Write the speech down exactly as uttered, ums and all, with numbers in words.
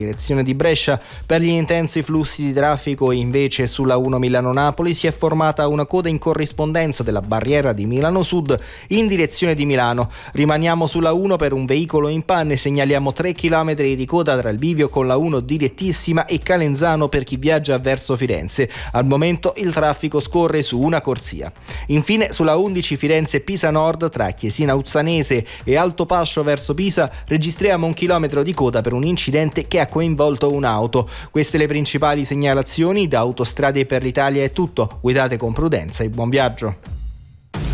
Direzione di Brescia. Per gli intensi flussi di traffico invece sulla uno Milano-Napoli si è formata una coda in corrispondenza della barriera di Milano Sud in direzione di Milano. Rimaniamo sulla uno per un veicolo in panne, segnaliamo tre chilometri di coda tra il bivio con la uno direttissima e Calenzano per chi viaggia verso Firenze. Al momento il traffico scorre su una corsia. Infine sulla undici Firenze-Pisa Nord tra Chiesina Uzzanese e Alto Pascio verso Pisa registriamo un chilometro di coda per un incidente che ha coinvolto un'auto. Queste le principali segnalazioni. Da Autostrade per l'Italia è tutto. Guidate con prudenza e buon viaggio.